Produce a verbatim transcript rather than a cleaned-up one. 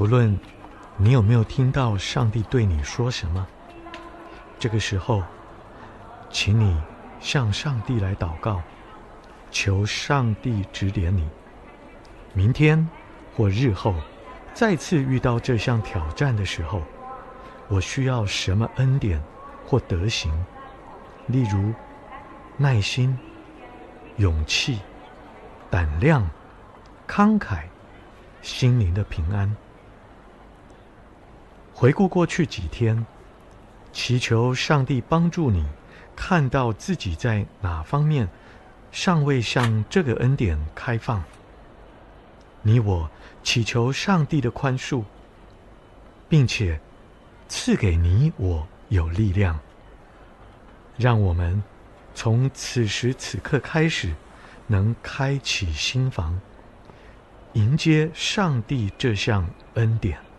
不论你有没有听到上帝对你说什么，这个时候，请你向上帝来祷告，求上帝指点你。明天或日后再次遇到这项挑战的时候，我需要什么恩典或德行？例如耐心、勇气、胆量、慷慨、心灵的平安。回顾过去几天，祈求上帝帮助你看到自己在哪方面尚未向这个恩典开放。你我祈求上帝的宽恕，并且赐给你我有力量，让我们从此时此刻开始能开启心房，迎接上帝这项恩典。